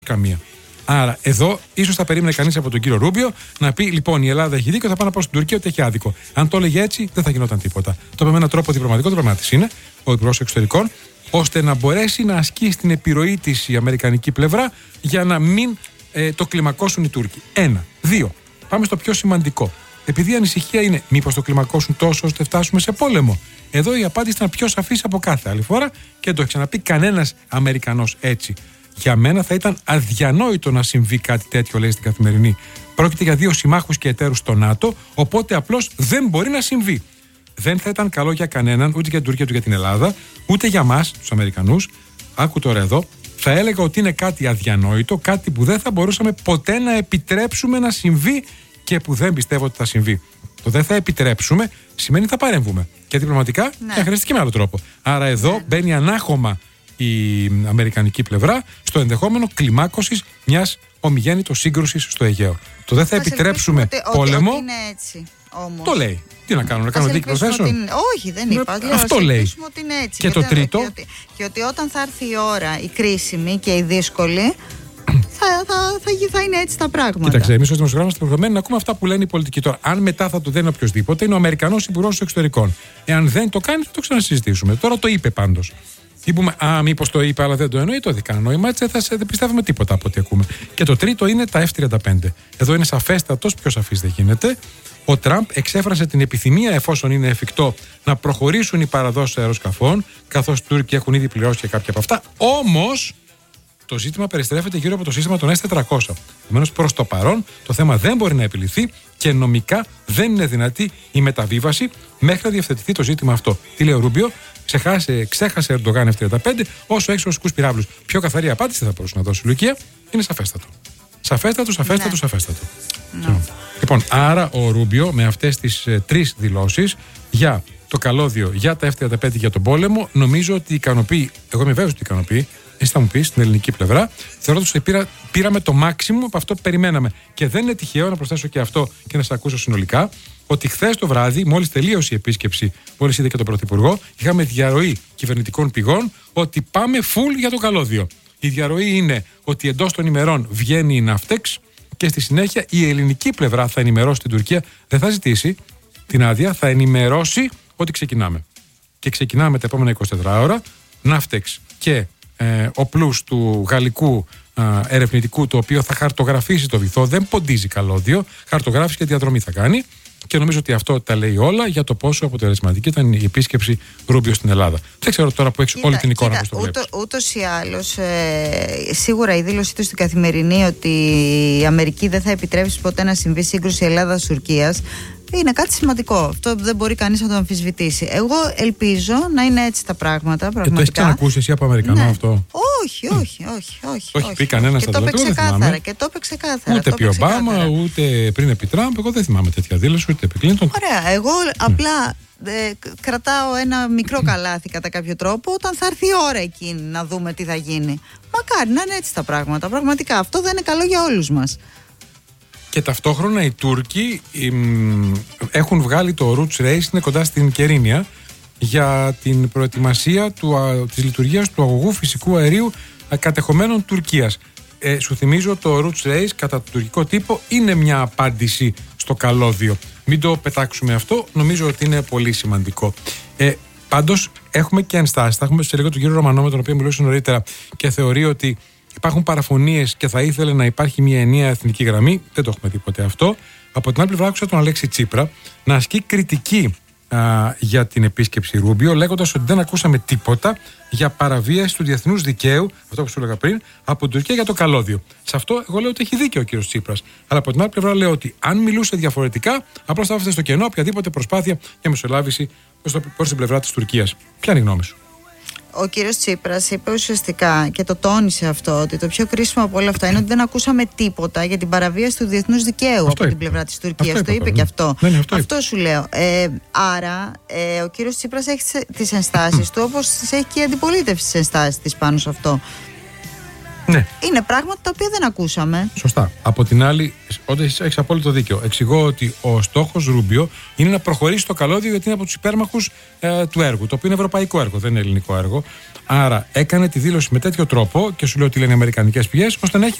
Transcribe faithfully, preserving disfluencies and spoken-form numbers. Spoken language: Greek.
Καμία. Άρα, εδώ ίσως θα περίμενε κανείς από τον κύριο Ρούμπιο να πει: λοιπόν, η Ελλάδα έχει δίκιο, θα πάω να πω στην Τουρκία ότι έχει άδικο. Αν το έλεγε έτσι, δεν θα γινόταν τίποτα. Το είπε με έναν τρόπο διπλωματικό, διπλωμάτη είναι ο Υπουργός Εξωτερικών, ώστε να μπορέσει να ασκήσει την επιρροή της η αμερικανική πλευρά για να μην ε, το κλιμακώσουν οι Τούρκοι. Ένα. Δύο. Πάμε στο πιο σημαντικό. Επειδή η ανησυχία είναι μήπως το κλιμακώσουν τόσο ώστε φτάσουμε σε πόλεμο. Εδώ η απάντηση ήταν πιο σαφής από κάθε άλλη φορά και δεν το έχει ξαναπεί κανένας Αμερικανός έτσι. Για μένα θα ήταν αδιανόητο να συμβεί κάτι τέτοιο, λέει στην Καθημερινή. Πρόκειται για δύο συμμάχους και εταίρους στο ΝΑΤΟ, οπότε απλώς δεν μπορεί να συμβεί. Δεν θα ήταν καλό για κανέναν, ούτε για την Τουρκία, ούτε για την Ελλάδα, ούτε για μας, τους Αμερικανούς. Άκου τώρα εδώ. Θα έλεγα ότι είναι κάτι αδιανόητο, κάτι που δεν θα μπορούσαμε ποτέ να επιτρέψουμε να συμβεί και που δεν πιστεύω ότι θα συμβεί. Το δεν θα επιτρέψουμε σημαίνει θα παρέμβουμε. Και διπλωματικά ναι. θα χρειαστεί και με άλλο τρόπο. Άρα εδώ ναι. μπαίνει ανάχωμα η αμερικανική πλευρά στο ενδεχόμενο κλιμάκωσης μιας ομιγέννητος σύγκρουσης στο Αιγαίο. Το δεν θα Ας επιτρέψουμε ότι, πόλεμο. Ότι είναι έτσι, όμως. Το λέει. Τι να κάνω, να κάνω δίκη προσθέσεων. Είναι... Όχι, δεν είπα. Ναι, αυτό λέει. Ότι είναι έτσι. Και, και το τρίτο. Και ότι, και ότι όταν θα έρθει η ώρα, η κρίσιμη και η δύσκολη, θα, θα, θα, θα είναι έτσι τα πράγματα. Κοίταξε, εμείς ως δημοσιογράφοι είμαστε υποχρεωμένοι να ακούμε αυτά που λένε οι πολιτικοί. Τώρα, αν μετά θα το δένει οποιοδήποτε, είναι ο Αμερικανός Υπουργός Εξωτερικών. Εάν δεν το κάνει, θα το ξανασυζητήσουμε. Τώρα το είπε πάντως. Ή πούμε, α, μήπως το είπε, αλλά δεν το εννοεί, το έχει κανένα νόημα. Έτσι δεν θα δεν πιστεύουμε τίποτα από ό,τι ακούμε. Και το τρίτο είναι τα εφ τριάντα πέντε. Εδώ είναι σαφέστατος, πιο σαφής δεν γίνεται. Ο Τραμπ εξέφρασε την επιθυμία, εφόσον είναι εφικτό, να προχωρήσουν οι παραδόσεις αεροσκαφών, καθώς οι Τούρκοι έχουν ήδη πληρώσει και κάποια από αυτά. Όμως, το ζήτημα περιστρέφεται γύρω από το σύστημα των ες τετρακόσια. Επομένως, προς το παρόν, το θέμα δεν μπορεί να επιληθεί και νομικά δεν είναι δυνατή η μεταβίβαση μέχρι να διευθετηθεί το ζήτημα αυτό. Τι λέει ο Ρούμπιο, ξεχάσε, ξέχασε Ερντογάν εφ τριάντα πέντε, όσο έχει ρωσικούς πυράβλους. Πιο καθαρή απάντηση δεν θα μπορούσε να δώσει η Λουκία. Είναι σαφέστατο. Σαφέστατο, σαφέστατο, ναι. σαφέστατο. Ναι. Λοιπόν, άρα ο Ρούμπιο με αυτές τις ε, τρεις δηλώσεις για το καλώδιο, για τα εφ τριάντα πέντε, για τον πόλεμο, νομίζω ότι ικανοποιεί. Εγώ είμαι βέβαιος ότι ικανοποιεί. Εσύ θα μου πεις στην ελληνική πλευρά. Θεωρώ ότι πήρα, πήραμε το μάξιμο από αυτό που περιμέναμε. Και δεν είναι τυχαίο να προσθέσω και αυτό και να σας ακούσω συνολικά, ότι χθες το βράδυ, μόλις τελείωσε η επίσκεψη, μόλις είδε και τον Πρωθυπουργό, είχαμε διαρροή κυβερνητικών πηγών ότι πάμε full για το καλώδιο. Η διαρροή είναι ότι εντός των ημερών βγαίνει η Ναύτεξ και στη συνέχεια η ελληνική πλευρά θα ενημερώσει την Τουρκία, δεν θα ζητήσει την άδεια, θα ενημερώσει ότι ξεκινάμε. Και ξεκινάμε τα επόμενα εικοσιτέσσερις ώρα, Ναύτεξ και ε, ο πλούς του γαλλικού ε, ερευνητικού, το οποίο θα χαρτογραφήσει το βυθό, δεν ποντίζει καλώδιο, χαρτογράφηση και διαδρομή θα κάνει. Και νομίζω ότι αυτό τα λέει όλα για το πόσο αποτελεσματική ήταν η επίσκεψη Ρούμπιο στην Ελλάδα. Δεν ξέρω τώρα που έχει όλη την εικόνα που το βλέπεις. Ούτως ή άλλως, ε, σίγουρα η δήλωσή του στην Καθημερινή ότι η Αμερική δεν θα επιτρέψει ποτέ να συμβεί σύγκρουση Ελλάδα-Τουρκίας είναι κάτι σημαντικό. Αυτό δεν μπορεί κανείς να το αμφισβητήσει. Εγώ ελπίζω να είναι έτσι τα πράγματα. Πραγματικά. Και το έχει ξανακούσει εσύ από Αμερικανό ναι. αυτό? Όχι, όχι, όχι. όχι το έχει πει κανένας στα τελευταία, δεν θυμάμαι. Και το είπε ξεκάθαρα. Ούτε επί Ομπάμα, ούτε πριν επί Τραμπ. Εγώ δεν θυμάμαι τέτοια δήλωση, ούτε επί Κλίντον. Ωραία. Εγώ απλά ε, κρατάω ένα μικρό καλάθι κατά κάποιο τρόπο όταν θα έρθει η ώρα εκείνη να δούμε τι θα γίνει. Μακάρι να είναι έτσι τα πράγματα. Πραγματικά αυτό δεν είναι καλό για όλους μας. Και ταυτόχρονα οι Τούρκοι εμ, έχουν βγάλει το Roots Race, είναι κοντά στην Κερίνια, για την προετοιμασία του, α, της λειτουργίας του αγωγού φυσικού αερίου α, κατεχομένων Τουρκίας. Ε, σου θυμίζω το Roots Race κατά το τουρκικό τύπο είναι μια απάντηση στο καλώδιο. Μην το πετάξουμε αυτό, νομίζω ότι είναι πολύ σημαντικό. Ε, πάντως έχουμε και ενστάσεις. Θα έχουμε σε λίγο τον κύριο Ρωμανό, με τον οποίο μιλούσα νωρίτερα και θεωρεί ότι υπάρχουν παραφωνίες και θα ήθελε να υπάρχει μια ενιαία εθνική γραμμή. Δεν το έχουμε δει ποτέ αυτό. Από την άλλη πλευρά, άκουσα τον Αλέξη Τσίπρα να ασκεί κριτική α, για την επίσκεψη Ρούμπιο, λέγοντας ότι δεν ακούσαμε τίποτα για παραβίαση του διεθνούς δικαίου, αυτό που σου έλεγα πριν, από την Τουρκία για το καλώδιο. Σε αυτό, εγώ λέω ότι έχει δίκιο ο κύριος Τσίπρας. Αλλά από την άλλη πλευρά, λέω ότι αν μιλούσε διαφορετικά, απλώς θα άφησε στο κενό οποιαδήποτε προσπάθεια για μεσολάβηση προς την πλευρά της Τουρκίας. Ποια είναι η γνώμη σου? Ο κύριος Τσίπρας είπε ουσιαστικά και το τόνισε αυτό, ότι το πιο κρίσιμο από όλα αυτά είναι ότι δεν ακούσαμε τίποτα για την παραβίαση του διεθνούς δικαίου αυτό από είπε. την πλευρά της Τουρκίας. Αυτό το είπε, είπε και αυτό. Ναι, ναι, αυτό αυτό σου λέω. Ε, άρα, ε, ο κύριος Τσίπρας έχει τις ενστάσεις του, όπως τις έχει και η αντιπολίτευση τις ενστάσεις της πάνω σε αυτό. Ναι. Είναι πράγματα τα οποία δεν ακούσαμε. Σωστά. Από την άλλη, Όντως έχεις απόλυτο δίκιο. Εξηγώ ότι ο στόχος Ρούμπιο είναι να προχωρήσει το καλώδιο, γιατί είναι από τους υπέρμαχους ε, του έργου, το οποίο είναι ευρωπαϊκό έργο, δεν είναι ελληνικό έργο. Άρα έκανε τη δήλωση με τέτοιο τρόπο, και σου λέω τι λένε οι αμερικανικές πηγές, ώστε να έχει